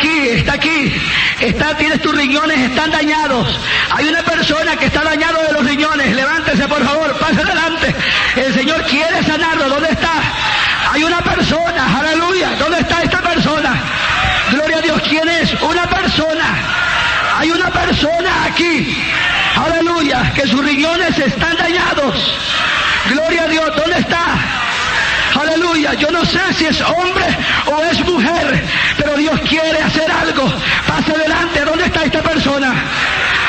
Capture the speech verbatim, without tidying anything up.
aquí, está aquí. Está, tienes tus riñones, están dañados. Hay una persona que está dañado de los riñones. Levántese, por favor, pase adelante. El Señor quiere sanarlo. ¿Dónde está? Hay una persona, aleluya. ¿Dónde está esta persona? Gloria a Dios. ¿Quién es? Una persona. Hay una persona aquí, aleluya, que sus riñones están dañados. Gloria a Dios. ¿Dónde está? Aleluya. Yo no sé si es hombre o es mujer, pero Dios quiere hacer algo. Pase adelante. ¿Dónde está esta persona?